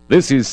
This is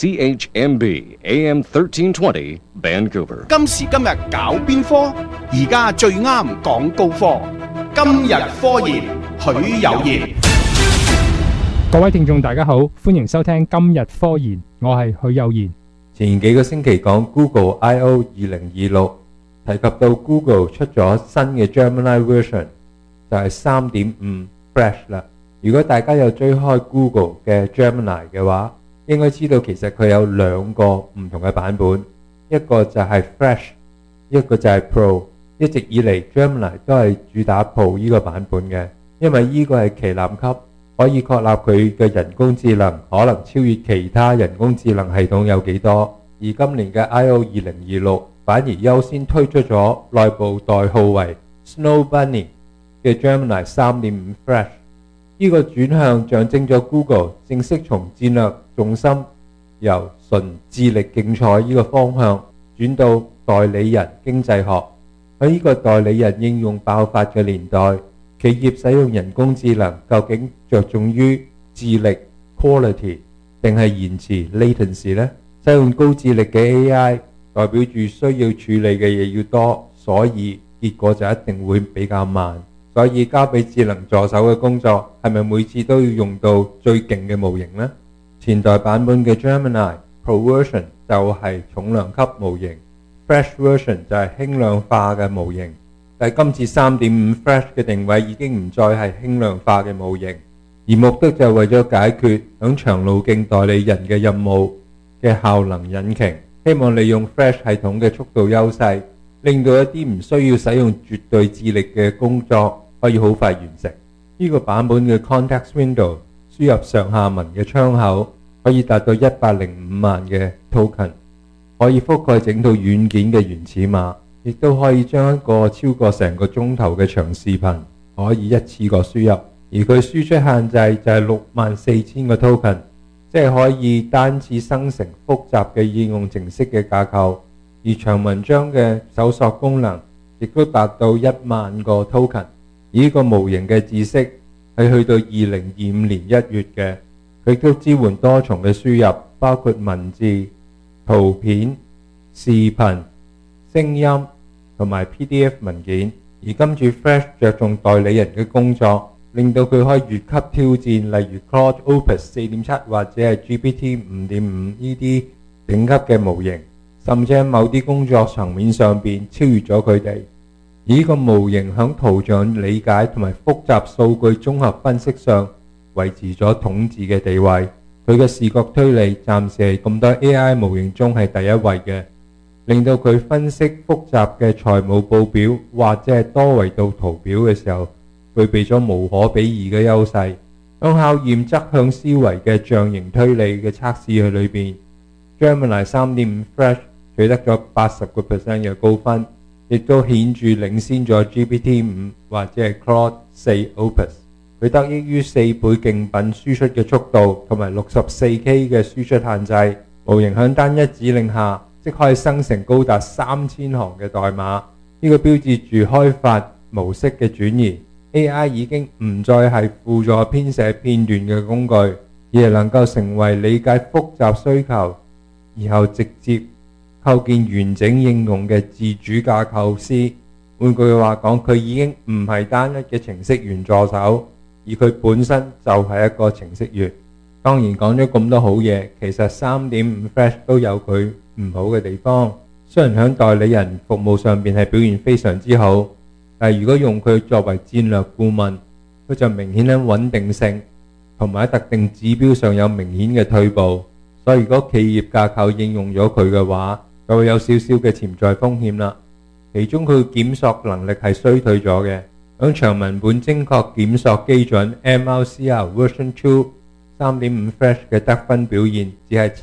CHMB AM 1320 Vancouver. 今時今日搞邊科？而家最啱講高科。今日科研，許有賢。 各位聽眾大家好，歡迎收聽今日科研，我係許有賢。 前幾個星期講 Google I/O 2026，提及到 Google 出咗新嘅 Gemini version， 就係 3.5 Fresh 啦。如果大家有追開 Google 嘅 Gemini 嘅話，應該知道其實佢有兩個唔同嘅版本，一個就係 Fresh， 一個就係 Pro。一直以嚟 Gemini 都係主打 Pro 呢個版本嘅，因為呢個係旗艦級，可以確立佢嘅人工智能可能超越其他人工智能系統有幾多。而今年嘅 I/O 2026反而優先推出咗內部代號為 Snow Bunny 嘅 Gemini 3.5 Fresh。呢個轉向象徵咗 Google 正式從戰略重心由純智力競賽呢個方向轉到代理人經濟學。喺呢個代理人應用爆發嘅年代，企業使用人工智能究竟着重於智力 quality 定係延遲 latency 呢？使用高智力嘅 AI 代表住需要處理嘅嘢要多，所以結果就一定會比較慢。所以交俾智能助手嘅工作係咪每次都要用到最勁嘅模型呢？前代版本嘅 Gemini Pro Version 就係重量級模型， Fresh Version 就係輕量化嘅模型。但係今次 3.5 Fresh 嘅定位已經唔再係輕量化嘅模型，而目的就係為咗解決響長路徑代理人嘅任務嘅效能引擎，希望利用 Fresh 系統嘅速度優勢，令到一啲唔需要使用絕對智力嘅工作可以好快完成。呢個版本嘅 Context Window 輸入上下文嘅窗口可以達到105萬嘅 token， 可以覆蓋整套軟件嘅原始碼，亦都可以將一個超過成個鐘頭嘅長視頻可以一次過輸入，而佢輸出限制就係64000個 token， 即係可以單次生成複雜嘅應用程式嘅架構，而長文章嘅搜索功能亦都達到1萬個 token。而呢個模型嘅知識係去到2025年1月嘅，佢都支援多重嘅輸入，包括文字、圖片、視頻、聲音同埋 PDF 文件。而今次 Fresh 着重代理人嘅工作，令到佢可以越級挑戰，例如 Claude Opus 4.7 或者係 GPT 5.5 呢啲頂級嘅模型，甚至喺某啲工作層面上邊超越咗佢哋。而呢個模型喺圖像理解同埋複雜數據綜合分析上維持咗統治嘅地位。佢嘅視覺推理暫時係咁多 AI 模型中係第一位嘅，令到佢分析複雜嘅財務報表或者係多維度圖表嘅時候，具備咗無可比擬嘅優勢。喺考驗側向思維嘅象形推理嘅測試去裏邊， Gemini 3.5 Fresh 取得咗 80% 嘅高分，亦都顯著領先咗 GPT 5或者係 Claude 4 Opus。 佢得益於4倍競品輸出嘅速度同埋 64K 嘅輸出限制，模型響單一指令下即可以生成高達3000行嘅代碼。呢個標誌住開發模式嘅轉移， AI 已經唔再係輔助編寫片段嘅工具，而係能夠成為理解複雜需求然後直接構建完整應用嘅自主架構師。換句話講，佢已經唔係單一嘅程式員助手，而佢本身就係一個程式員。當然講咗咁多好嘢，其實 3.5 Fresh 都有佢唔好嘅地方。雖然喺代理人服務上邊係表現非常之好，但係如果用佢作為戰略顧問，佢就明顯喺穩定性同埋喺特定指標上有明顯嘅退步。所以如果企業架構應用咗佢嘅話，就會有少少嘅潛在風險啦。其中佢檢索能力係衰退咗嘅。響長文本精確檢索基準 MLCR Version 2 3.5 Fresh 嘅得分表現只係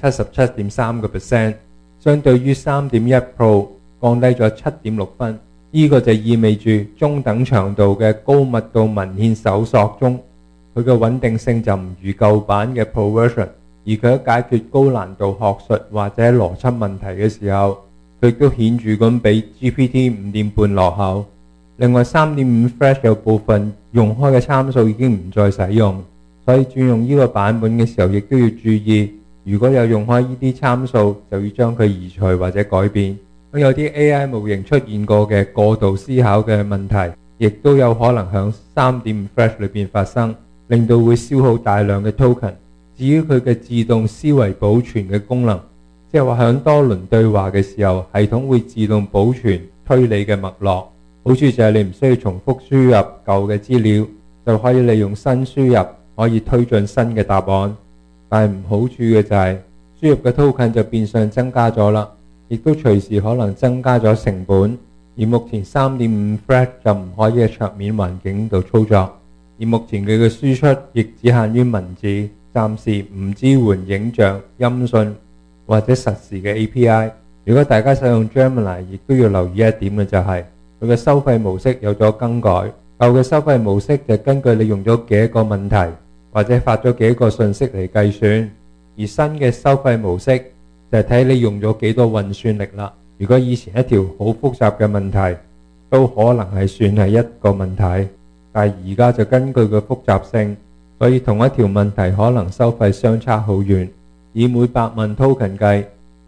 77.3%， 相對於 3.1 Pro 降低咗 7.6 分。呢個就意味住中等長度嘅高密度文獻搜索中，佢嘅穩定性就唔如舊版嘅 Pro Version。而佢喺解決高難度學術或者邏輯問題嘅時候，佢亦都顯著咁比 GPT 5.5 落後。另外 3.5 Fresh 有部分用開嘅參數已經唔再使用，所以轉用呢個版本嘅時候亦都要注意如果有用開呢啲參數，就要將佢移除或者改變。咁有啲 AI 模型出現過嘅過度思考嘅問題，亦都有可能響 3.5 Flash 裏邊發生，令到會消耗大量嘅 token。至於佢嘅自動思維保存嘅功能，即係話響多輪對話嘅時候，系統會自動保存推理嘅脈絡。好處就係你唔需要重複輸入舊嘅資料，就可以利用新輸入可以推進新嘅答案。但係唔好處嘅就係輸入嘅 token 就變相增加咗啦，亦都隨時可能增加咗成本。而目前 3.5 Flash 就唔可以喺桌面環境度操作，而目前佢嘅輸出亦只限於文字，暫時唔支援影像、音訊或者實時嘅 API。如果大家使用 Gemini， 亦都要留意一點嘅就係佢嘅收費模式有咗更改。舊嘅收費模式就根據你用咗幾多個問題或者發咗幾個信息嚟計算，而新嘅收費模式就係睇你用咗幾多運算力啦。如果以前一條好複雜嘅問題都可能係算係一個問題，但係而家就根據個複雜性，所以同一條問題可能收費相差好遠。以每百萬 token 計，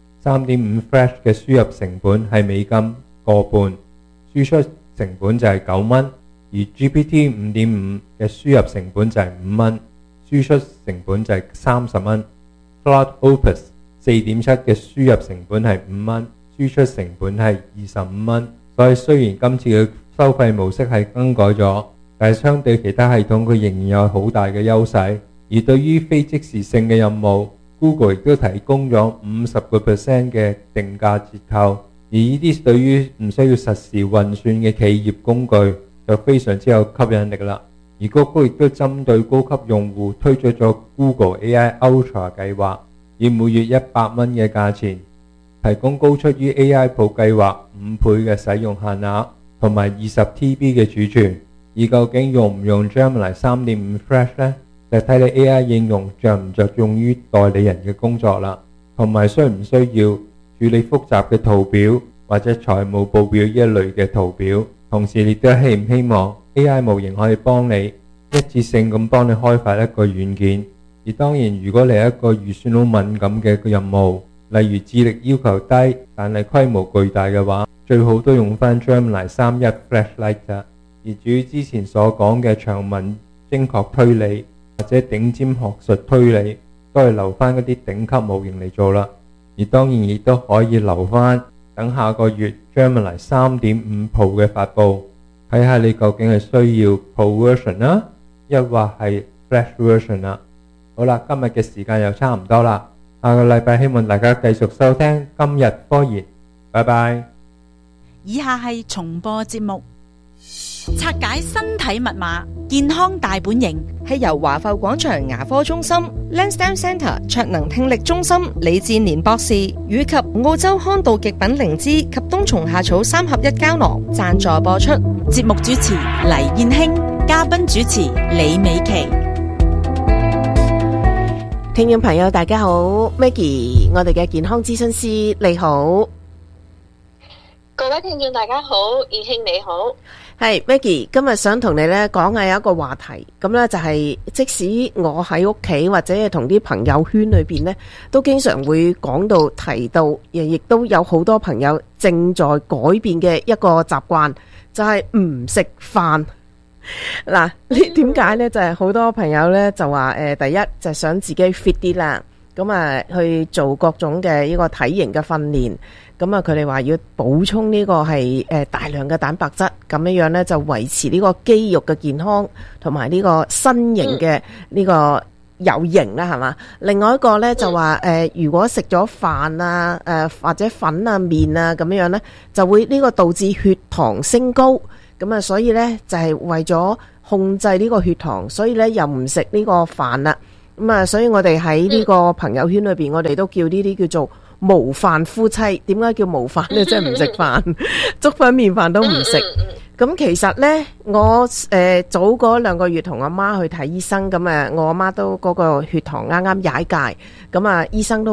3.5 Flash 嘅輸入成本係美金個半，輸出成本就係9蚊，而 GPT 5.5 嘅輸入成本就係5蚊，輸出成本就係30蚊。Claude Opus 4.7 嘅輸入成本係5蚊，輸出成本係25蚊。所以雖然今次嘅收費模式係更改咗，但係相對其他系統佢仍然有好大嘅優勢。而對於非即時性嘅任務， Google 亦都提供咗 50% 嘅定價折扣，而呢啲對於唔需要實時運算嘅企業工具就非常之有吸引力啦。而谷歌亦都針對高級用戶推出咗 Google AI Ultra 計劃，以每月100蚊嘅價錢提供高出於 AI Pro 計劃5倍嘅使用限額同埋20 TB 嘅儲存。而究竟用唔用 Gemini 3.5 Flash 呢？就睇你 AI 應用着唔着重於代理人嘅工作啦，同埋需唔需要處理複雜嘅圖表或者財務報表呢一類嘅圖表。同時亦都希唔希望 AI 模型可以幫你一次性咁幫你開發一個軟件。而當然如果你係一個預算好敏感嘅任務，例如智力要求低但係規模巨大嘅話，最好都用翻 Gemini 3.1 Flash Lite 咋。而至於之前所講嘅長文精確推理或者頂尖學術推理，都係留翻嗰啲頂級模型嚟做啦。而當然亦都可以留翻等下個月 Gemini 3.5 Pro 嘅發布，睇下你究竟係需要 Pro version 啦，抑或係 Flash version 啦。好啦，今日嘅時間又差唔多啦，下個禮拜希望大家繼續收聽今日科研，拜拜。 以下係重播節目。拆解身體密碼，健康大本營係由華埠廣場牙科中心、Lansdowne Centre 卓能聽力中心李志年博士以及澳洲康道極品靈芝及冬蟲夏草3合1膠囊贊助播出。 節目主持黎燕卿，嘉賓主持李美琪。 聽眾朋友大家好 ，Maggie， 我哋嘅健康諮詢師你好。 各位聽眾大家好，燕卿你好。 係 Maggie， 今日想同你咧講嘅有一個話題，咁咧就係即使我喺屋企或者係同啲朋友圈裏邊咧，都經常會講到提到，亦都有好多朋友正在改變嘅一個習慣，就係唔食飯。嗱，點解咧？就係好多朋友咧就話第一就係想自己 fit 啲啦，咁啊去做各種嘅呢個體型嘅訓練。咁啊，佢哋話要補充呢個係大量嘅蛋白質，咁樣咧就維持呢個肌肉嘅健康，同埋呢個身形嘅呢個有型啦，係嘛？另外一個咧就話如果食咗飯啊或者粉啊麵啊咁樣咧，就會呢個導致血糖升高，咁啊所以咧就係為咗控制呢個血糖，所以咧又唔食呢個飯啦。咁啊，所以我哋喺呢個朋友圈裏邊，我哋都叫呢啲叫做無飯夫妻。點解叫無飯呢？即係唔食飯，粥粉麵飯都唔食。咁其實呢，我早嗰2個月同阿媽去睇醫生，咁我阿媽都嗰個血糖啱啱踩界，咁啊醫生都話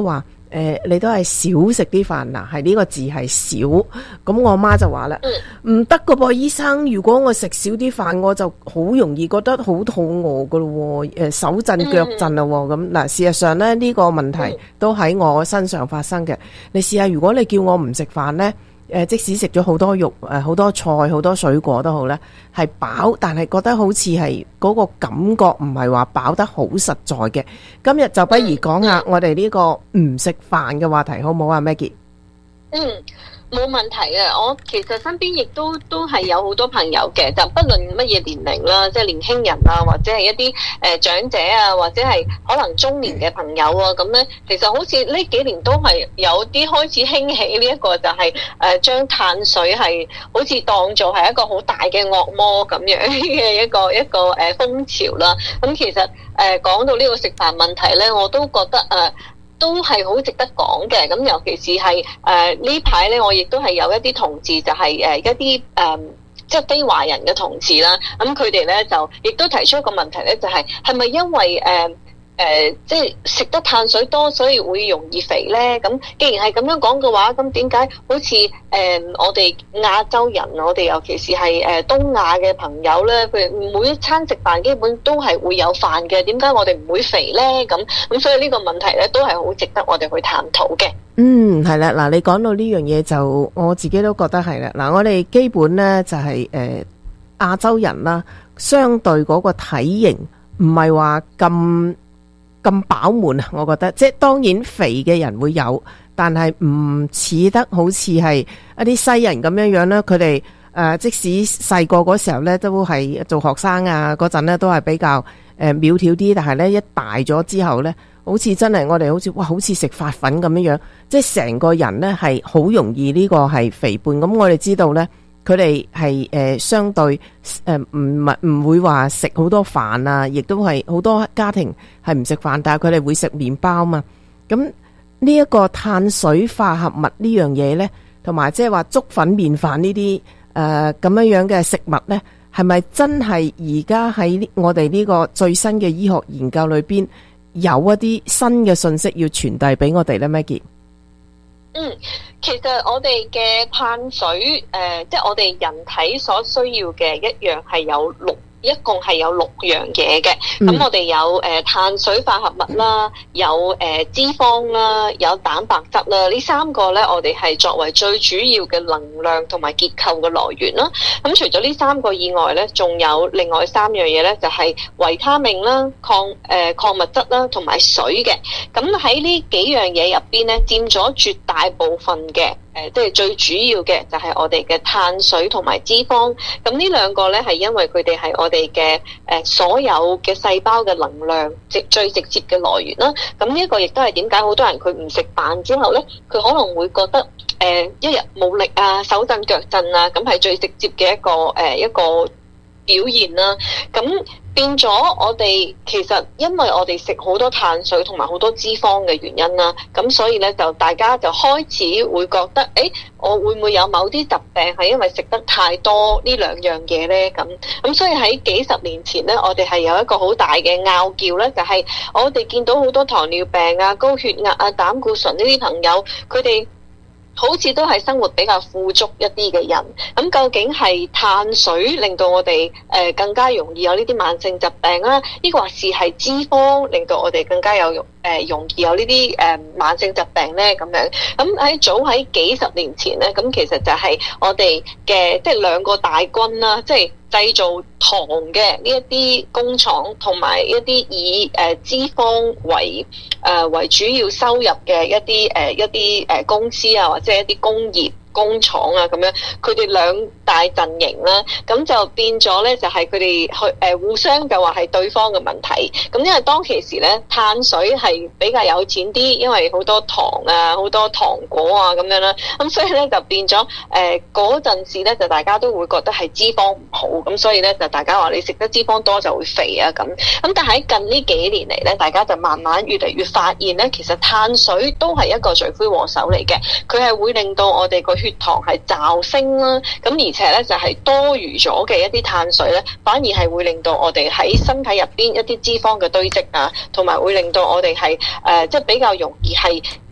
你都係少食啲飯嗱，係呢個字係少。咁我媽就話啦，唔得噶噃，醫生，如果我食少啲飯，我就好容易覺得好肚餓噶咯，手震腳震啦。咁嗱，事實上咧呢個問題都喺我身上發生嘅。你試下，如果你叫我唔食飯呢，即使食咗好多肉、好多菜、好多水果都好咧，係飽，但係覺得好似係嗰個感覺唔係話飽得好實在嘅。今日就不如講下我哋呢個唔食飯嘅話題，好唔好啊 Maggie？ 冇問題嘅，我其實身邊亦都係有好多朋友嘅，就不論乜嘢年齡啦，即係年輕人啊，或者係一啲長者啊，或者係可能中年嘅朋友啊，咁咧，其實好似呢幾年都係有啲開始興起呢一個就係將碳水係好似當做係一個好大嘅惡魔咁樣嘅一個風潮啦。咁其實講到呢個食飯問題咧，我都覺得都係好值得講嘅。咁尤其是係呢排咧，我亦都係有一啲同志就係一啲即係非華人嘅同志啦。咁佢哋咧就亦都提出一個問題咧，就係咪因為即係食得碳水多，所以會容易肥咧？咁既然係咁樣講嘅話，咁點解好似我哋亞洲人，我哋尤其是係東亞嘅朋友咧，佢哋每一餐食飯基本都係會有飯嘅，點解我哋唔會肥咧？咁所以呢個問題咧都係好值得我哋去探討嘅。 係啦，嗱，你講到呢樣嘢就我自己都覺得係啦。嗱，我哋基本咧就係亞洲人啦，相對嗰個體型唔係話咁飽滿啊，我覺得即係當然肥嘅人會有，但係唔似得好似係一啲西人咁樣樣啦。佢哋即使細個嗰時候咧都係做學生啊嗰陣咧都係比較苗條啲，但係咧一大咗之後咧，好似真係我哋好似食發粉咁樣樣，即係成個人咧係好容易呢個係肥胖。咁我哋知道咧，佢哋係相對唔會話食好多飯啊，亦都係好多家庭係唔食飯，但係佢哋會食麵包嘛。咁呢一個碳水化合物呢樣嘢呢，同埋即係話粥粉麵飯呢啲咁樣嘅食物呢，係咪真係而家喺我哋呢個最新嘅醫學研究裏邊有一啲新嘅信息要傳遞俾我哋呢 Maggie？ 其實我哋嘅碳水即係我哋人體所需要嘅一樣係一共係有6樣嘢嘅。咁我哋有碳水化合物啦，有脂肪啦，有蛋白質啦。呢3個咧，我哋係作為最主要嘅能量同埋結構嘅來源啦。咁除咗呢3個以外咧，仲有另外3樣嘢咧，就係維他命啦、礦物質啦，同埋水嘅。咁喺呢幾樣嘢入邊咧，佔咗絕大部分嘅。即係最主要嘅就係我哋嘅碳水同埋脂肪。咁呢2個咧係因為佢哋係我哋嘅所有嘅細胞嘅能量最直接嘅來源啦。咁呢一個亦都係點解好多人佢唔食飯之後咧，佢可能會覺得一日冇力啊、手震腳震啊，咁係最直接嘅一個表現啦。咁變咗我哋其實因為我哋食好多碳水同埋好多脂肪嘅原因啦，咁所以咧就大家就開始會覺得我會唔會有某啲疾病係因為食得太多呢2樣嘢咧？咁所以喺幾十年前咧，我哋係有一個好大嘅拗撬咧，就係我哋見到好多糖尿病啊、高血壓啊、膽固醇呢啲朋友，佢哋好似都係生活比較富足一啲嘅人。咁究竟係碳水令到我哋更加容易有呢啲慢性疾病啦，呢個還是係脂肪令到我哋更加容易有呢啲慢性疾病咧？咁樣咁早喺幾十年前咧，咁其實就係我哋嘅即係2個大軍啦，即係製造糖嘅呢一啲工廠，同埋一啲以脂肪為主要收入嘅一啲公司啊，或者一啲工廠啊，咁樣佢哋2大陣營啦，咁就變咗咧，就係佢哋去互相就話係對方嘅問題。咁因為當其時咧，碳水係比較有錢啲，因為好多糖啊、好多糖果啊咁樣啦，咁所以咧就變咗嗰陣時咧，就大家都會覺得係脂肪唔好，咁所以咧就大家話你食得脂肪多就會肥啊咁。咁但係喺近呢幾年嚟咧，大家就慢慢越嚟越發現咧，其實碳水都係一個罪魁禍首嚟嘅，佢係會令到我哋個血糖係驟升啦，咁而且咧就係多餘咗嘅一啲碳水咧，反而係會令到我哋喺身體入邊一啲脂肪嘅堆積啊，同埋會令到我哋係即係比較容易係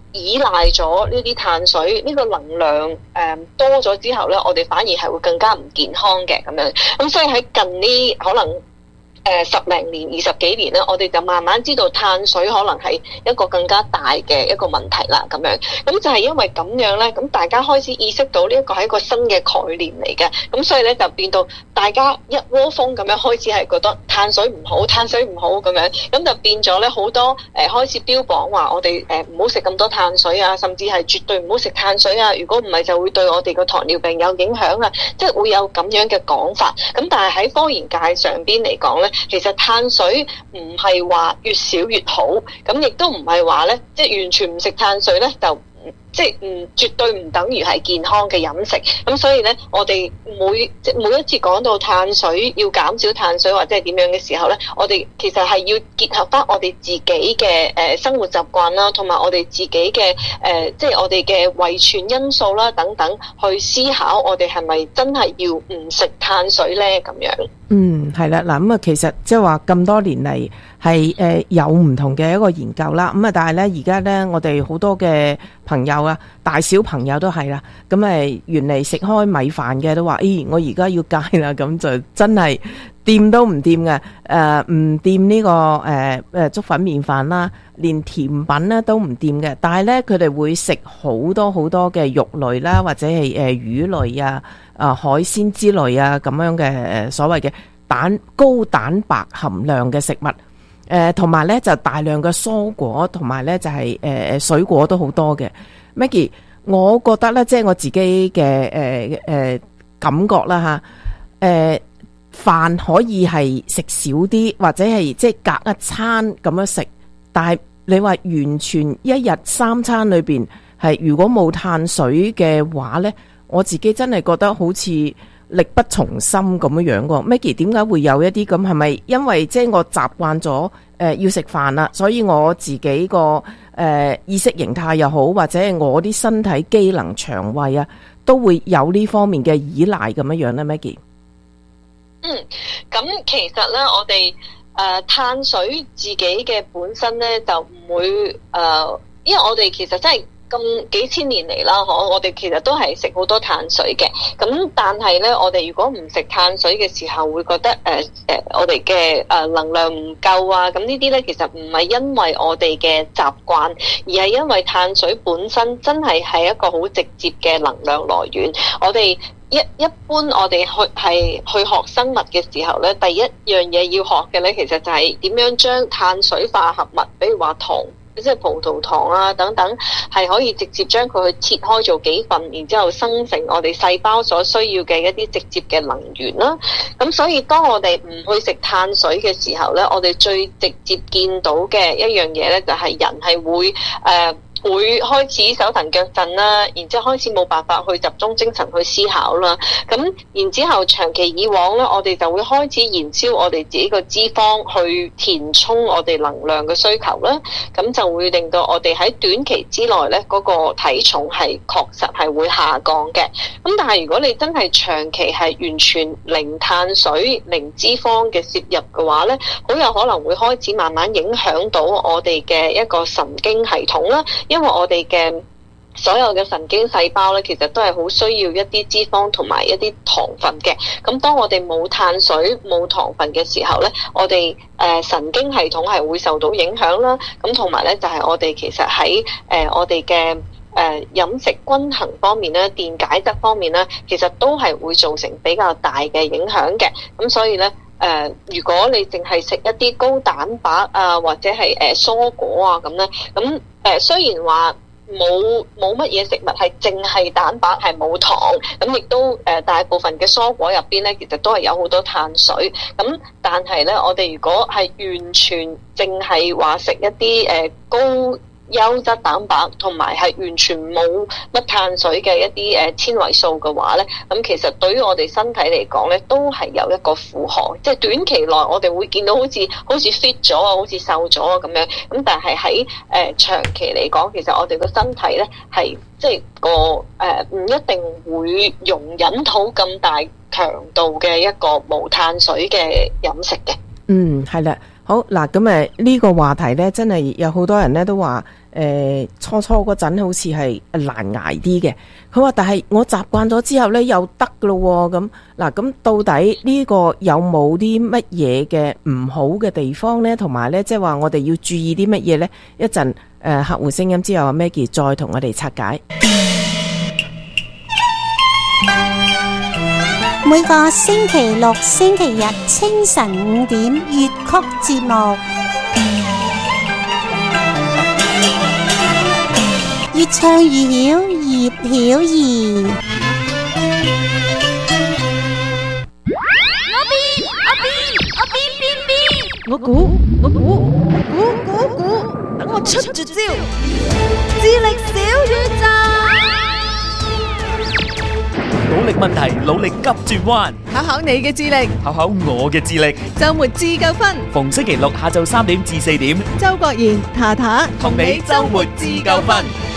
依賴咗呢啲碳水，呢個能量多咗之後咧，我哋反而係會更加唔健康嘅咁樣。咁所以喺近呢可能10零年、20幾年咧，我哋就慢慢知道碳水可能係一個更加大嘅一個問題啦，咁樣。咁就係因為咁樣咧，咁大家開始意識到呢一個係一個新嘅概念嚟嘅，咁所以咧就變到大家一窩蜂咁樣開始係覺得碳水唔好，碳水唔好咁樣，咁就變咗咧好多開始標榜話我哋唔好食咁多碳水啊，甚至係絕對唔好食碳水啊，如果唔係就會對我哋個糖尿病有影響啊，即係會有咁樣嘅講法。咁但係喺科研界上邊嚟講咧，其實碳水唔係話越少越好，咁亦都唔係話咧，即係完全唔食碳水咧就即係絕對唔等於係健康嘅飲食。咁所以咧，我哋每一次講到碳水要減少碳水或者係點樣嘅時候咧，我哋其實係要結合翻我哋自己嘅生活習慣啦，同埋我哋自己嘅即係我哋嘅遺傳因素啦等等，去思考我哋係咪真係要唔食碳水咧咁樣。 係啦，嗱咁啊，其實即係話咁多年嚟係有唔同嘅一個研究啦，咁啊，但係咧而家咧我哋好多嘅朋友啊，大小朋友都係啦，咁原嚟食開米飯嘅都話，我而家要戒啦，咁就真係掂都唔掂嘅，唔掂呢個粥粉麵飯啦，連甜品咧都唔掂嘅，但係咧佢哋會食好多好多嘅肉類啦，或者係魚類啊、海鮮之類啊咁樣嘅所謂嘅高蛋白含量嘅食物。同埋咧就大量嘅蔬果，同埋咧就係水果都好多嘅。Maggie， 我覺得咧即係我自己嘅感覺啦嚇，飯可以係食少啲，或者係即係隔一餐咁樣食，但係你話完全一日3餐裏邊係如果冇碳水嘅話咧，我自己真係覺得好似力不從心咁樣喎。Maggie， 點解會有一啲咁？係咪因為即係我習慣咗要食飯啦，所以我自己個意識形態又好，或者係我啲身體機能、腸胃啊，都會有呢方面嘅依賴咁樣咧？Maggie， 咁其實咧，我哋碳水自己嘅本身咧就唔會因為我哋其實真係咁幾千年嚟啦，我哋其實都係食好多碳水嘅。咁但係咧，我哋如果唔食碳水嘅時候，會覺得我哋嘅能量唔夠啊。咁呢啲咧，其實唔係因為我哋嘅習慣，而係因為碳水本身真係一個好直接嘅能量來源。我哋一般我哋去學生物嘅時候咧，第一樣嘢要學嘅咧，其實就係點樣將碳水化合物，比如話糖，即係葡萄糖啊等等，係可以直接將佢去切開做幾份，然之後生成我哋細胞所需要嘅一啲直接嘅能源啦。咁所以當我哋唔去食碳水嘅時候咧，我哋最直接見到嘅一樣嘢咧，就係人係會開始手騰腳震啦，然之後開始冇辦法去集中精神去思考啦。咁然之後長期以往咧，我哋就會開始燃燒我哋自己個脂肪去填充我哋能量嘅需求啦。咁就會令到我哋喺短期之內咧，嗰個體重係確實係會下降嘅。咁但係如果你真係長期係完全零碳水、零脂肪嘅攝入嘅話咧，好有可能會開始慢慢影響到我哋嘅一個神經系統啦。因為我哋嘅所有嘅神經細胞咧，其實都係好需要一啲脂肪同埋一啲糖分嘅。咁當我哋冇碳水、冇糖分嘅時候咧，我哋神經系統係會受到影響啦。咁同埋咧，就係我哋其實喺我哋嘅飲食均衡方面咧、電解質方面咧，其實都係會造成比較大嘅影響嘅。咁所以咧，如果你淨係食一啲高蛋白啊，或者係蔬果啊咁咧，咁雖然話冇乜嘢食物係淨係蛋白係冇糖，咁亦都大部分嘅蔬果入邊咧，其實都係有好多碳水。咁但係咧，我哋如果係完全淨係話食一啲高優質蛋白同埋係完全冇乜碳水嘅一啲纖維素嘅話咧，咁其實對於我哋身體嚟講咧，都係有一個負荷。即係短期內我哋會見到好似 fit 咗啊，好似瘦咗啊咁樣。咁但係喺長期嚟講，其實我哋個身體咧係即係唔一定會容忍到咁大強度嘅一個無碳水嘅飲食嘅。 係啦。 好嗱，咁呢個話題呢，真係有好多人呢都話，初初嗰陣好似係難捱啲嘅。佢話，但係我習慣咗之後呢，又得噶咯。咁嗱，咁到底呢個有冇啲乜嘢嘅唔好嘅地方呢？同埋呢，即係話我哋要注意啲乜嘢呢？一陣客戶聲音之後，阿 Maggie 再同我哋拆解。 每個星期六、星期日清晨5點粵曲節目，越唱越曉，葉曉儀。 我估，等我出絕招，智力小宇宙。 努力問題，努力急轉彎， 考考你嘅智力， 考考我嘅智力。 周末自救分， 逢星期六下晝3點至4點， 周國賢、塔塔同你周末自救分。